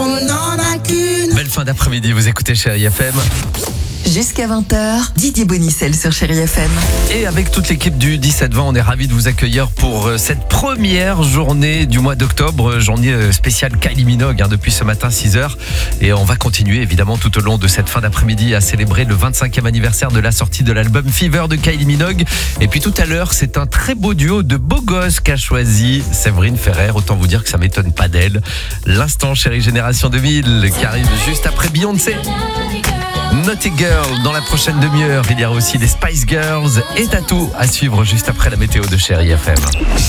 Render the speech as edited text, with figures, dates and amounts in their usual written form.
on n'en a qu'une. Belle fin d'après-midi, vous écoutez Chérie FM. Jusqu'à 20h, Didier Bonicel sur Chérie FM. Et avec toute l'équipe du 17-20, on est ravis de vous accueillir pour cette première journée du mois d'octobre, journée spéciale Kylie Minogue depuis ce matin 6h. Et on va continuer évidemment tout au long de cette fin d'après-midi à célébrer le 25e anniversaire de la sortie de l'album Fever de Kylie Minogue. Et puis tout à l'heure, c'est un très beau duo de beaux gosses qu'a choisi Séverine Ferrer. Autant vous dire que ça m'étonne pas d'elle. L'instant Chérie Génération 2000 qui arrive juste après Beyoncé. Naughty Girl dans la prochaine demi-heure. Il y aura aussi les Spice Girls et Tattoo à suivre juste après la météo de Chérie FM.